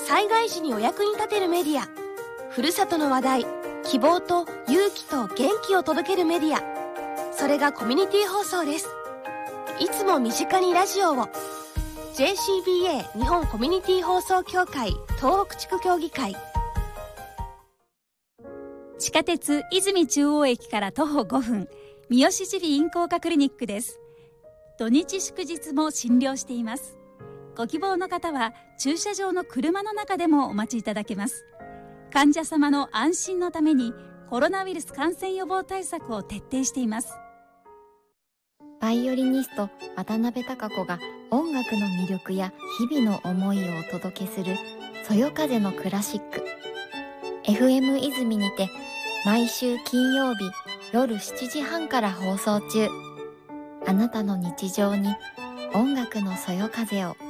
災害時にお役に立てるメディア、ふるさとの話題、希望と勇気と元気を届けるメディア、それがコミュニティ放送です。いつも身近にラジオを。 JCBA 日本コミュニティ放送協会東北地区協議会。 地下鉄泉中央駅から徒歩5分、三好耳鼻咽喉科クリニックです。土日祝日も診療しています。ご希望の方は駐車場の車の中でもお待ちいただけます。患者様の安心のためにコロナウイルス感染予防対策を徹底しています。 バイオリニスト渡辺貴子が音楽の魅力や日々の思いをお届けするそよ風のクラシック。 FM 泉にて毎週金曜日夜7時半から放送中。あなたの日常に音楽のそよ風を。